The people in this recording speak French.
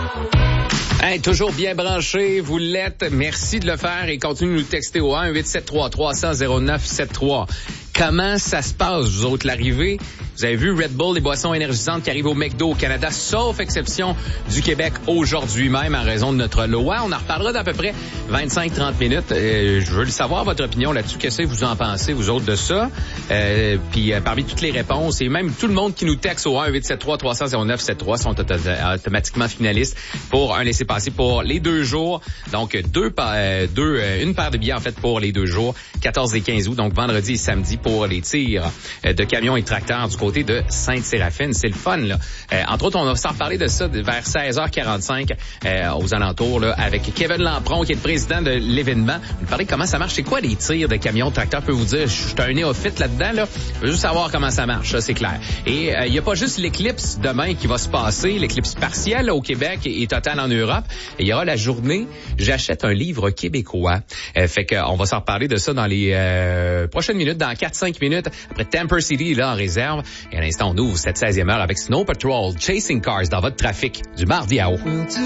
Hey, toujours bien branché, vous l'êtes. Merci de le faire et continuez de nous texter au 1-873-300-0973. Comment ça se passe, vous autres, l'arrivée? Vous avez vu Red Bull, les boissons énergisantes qui arrivent au McDo au Canada, sauf exception du Québec aujourd'hui même en raison de notre loi. On en reparlera d'à peu près 25-30 minutes. Je veux savoir votre opinion là-dessus. Qu'est-ce que vous en pensez, vous autres, de ça? Puis parmi toutes les réponses, et même tout le monde qui nous texte au 1-873-300-0973 sont automatiquement finalistes pour un laissez-passer pour les 2 jours. Donc, une paire de billets, en fait, pour les 2 jours, 14 et 15 août, donc vendredi et samedi pour les tirs de camions et tracteurs du côté de Sainte-Séraphine. C'est le fun, là. Entre autres, on va s'en reparler de ça vers 16h45 aux alentours, là, avec Kevin Lampron, qui est le président de l'événement. On va parler de comment ça marche. C'est quoi les tirs de camions, tracteurs? Je peux vous dire, je suis un néophyte là-dedans, là. Je veux juste savoir comment ça marche, ça, c'est clair. Et il n'y a pas juste l'éclipse demain qui va se passer, l'éclipse partielle au Québec et totale en Europe. Il y aura la journée « J'achète un livre québécois ». Fait qu'on va s'en reparler de ça dans les prochaines minutes, dans 4-5 minutes. Après Temper City, là, en réserve. Et à l'instant, on ouvre cette 16e heure avec Snow Patrol, Chasing Cars dans votre trafic du mardi à haut.